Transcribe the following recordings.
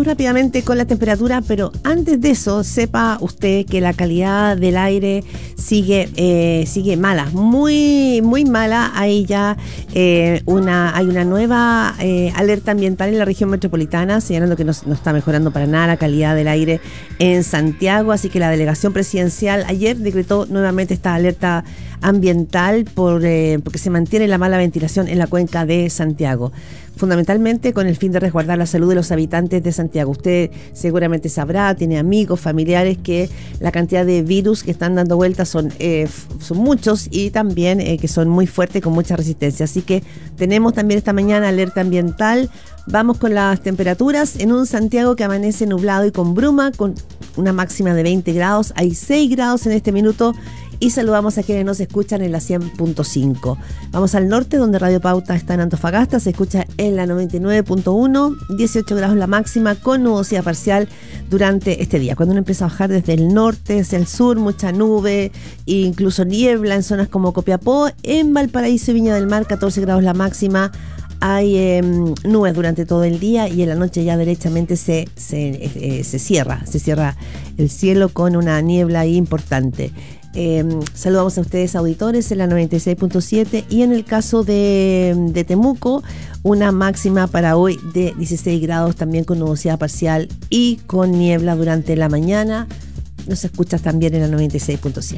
Vamos rápidamente con la temperatura, pero antes de eso, sepa usted que la calidad del aire sigue mala, muy mala. Hay ya hay una nueva alerta ambiental en la región metropolitana, señalando que no está mejorando para nada la calidad del aire en Santiago, así que la delegación presidencial ayer decretó nuevamente esta alerta ambiental porque se mantiene la mala ventilación en la cuenca de Santiago, fundamentalmente con el fin de resguardar la salud de los habitantes de Santiago. Usted seguramente sabrá, tiene amigos, familiares, que la cantidad de virus que están dando vueltas son muchos, y también que son muy fuertes, con mucha resistencia. Así que tenemos también esta mañana alerta ambiental. Vamos con las temperaturas en un Santiago que amanece nublado y con bruma, con una máxima de 20 grados. Hay 6 grados en este minuto. Y saludamos a quienes nos escuchan en la 100.5. Vamos al norte, donde Radio Pauta está en Antofagasta, se escucha en la 99.1, 18 grados la máxima, con nubosidad parcial durante este día. Cuando uno empieza a bajar desde el norte hacia el sur, mucha nube e incluso niebla en zonas como Copiapó. En Valparaíso y Viña del Mar, 14 grados la máxima. Hay nubes durante todo el día, y en la noche ya derechamente se cierra el cielo con una niebla importante. Saludamos a ustedes, auditores, en la 96.7, y en el caso de Temuco, una máxima para hoy de 16 grados, también con nubosidad parcial y con niebla durante la mañana. Nos escuchas también en la 96.7.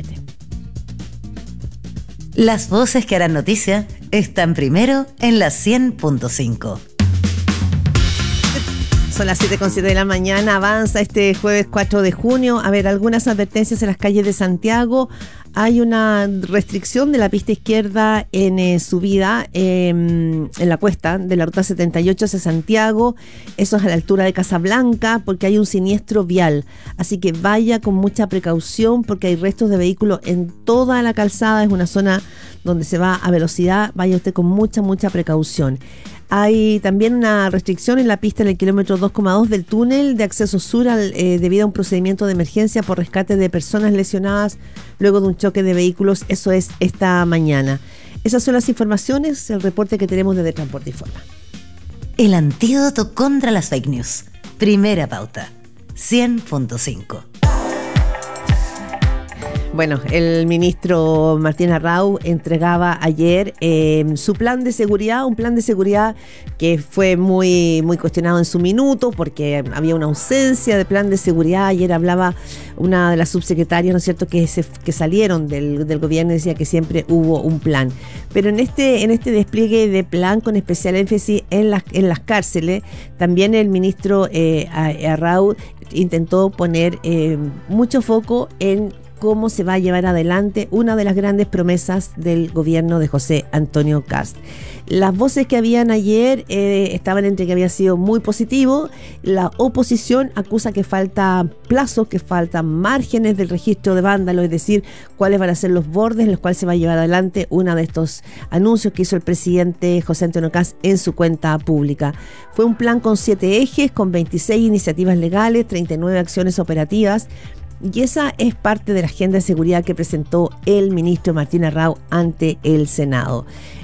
Las voces que harán noticia están primero en la 100.5. Son las 7:07 de la mañana, avanza este jueves 4 de junio. A ver, algunas advertencias en las calles de Santiago. Hay una restricción de la pista izquierda en subida en la cuesta de la ruta 78 hacia Santiago. Eso es a la altura de Casablanca, porque hay un siniestro vial. Así que vaya con mucha precaución, porque hay restos de vehículos en toda la calzada. Es una zona donde se va a velocidad. Vaya usted con mucha precaución. Hay también una restricción en la pista en el kilómetro 2,2 del túnel de acceso sur debido a un procedimiento de emergencia por rescate de personas lesionadas luego de un choque de vehículos. Eso es esta mañana. Esas son las informaciones, el reporte que tenemos desde Transporte Informa. El antídoto contra las fake news. Primera pauta. 100.5. Bueno, el ministro Martín Arrau entregaba ayer su plan de seguridad, un plan de seguridad que fue muy cuestionado en su minuto, porque había una ausencia de plan de seguridad. Ayer hablaba una de las subsecretarias, ¿no es cierto?, que salieron del gobierno, y decía que siempre hubo un plan. Pero en este despliegue de plan, con especial énfasis en las cárceles, también el ministro Arrau intentó poner mucho foco en cómo se va a llevar adelante una de las grandes promesas del gobierno de José Antonio Kast. Las voces que habían ayer estaban entre que había sido muy positivo. La oposición acusa que falta plazos, que faltan márgenes del registro de vándalos, es decir, cuáles van a ser los bordes en los cuales se va a llevar adelante uno de estos anuncios que hizo el presidente José Antonio Kast en su cuenta pública. Fue un plan con 7 ejes, con 26 iniciativas legales, 39 acciones operativas. Y esa es parte de la agenda de seguridad que presentó el ministro Martín Arrau ante el Senado.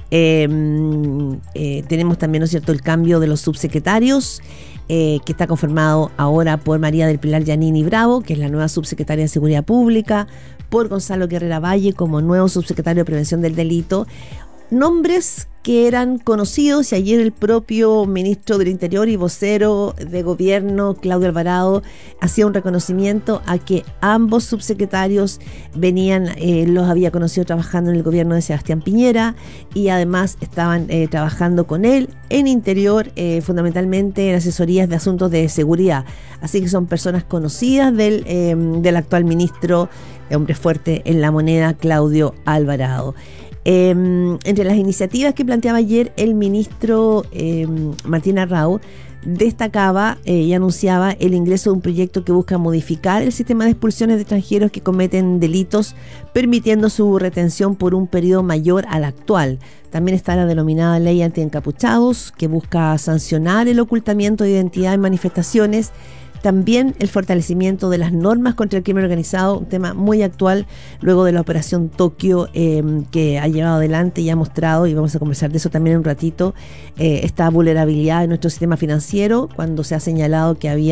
Tenemos también, ¿no es cierto?, el cambio de los subsecretarios, que está conformado ahora por María del Pilar Giannini Bravo, que es la nueva subsecretaria de Seguridad Pública, por Gonzalo Guerrera Valle como nuevo subsecretario de Prevención del Delito. Nombres que eran conocidos, y ayer el propio ministro del Interior y vocero de gobierno, Claudio Alvarado, hacía un reconocimiento a que ambos subsecretarios los había conocido trabajando en el gobierno de Sebastián Piñera, y además estaban trabajando con él en Interior, fundamentalmente en asesorías de asuntos de seguridad. Así que son personas conocidas del actual ministro, hombre fuerte en la moneda, Claudio Alvarado. Entre las iniciativas que planteaba ayer el ministro Martín Arrau, destacaba y anunciaba el ingreso de un proyecto que busca modificar el sistema de expulsiones de extranjeros que cometen delitos, permitiendo su retención por un periodo mayor al actual. También está la denominada ley anti-encapuchados, que busca sancionar el ocultamiento de identidad en manifestaciones. También el fortalecimiento de las normas contra el crimen organizado, un tema muy actual luego de la operación Tokio, que ha llevado adelante y ha mostrado, y vamos a conversar de eso también en un ratito, esta vulnerabilidad de nuestro sistema financiero, cuando se ha señalado que había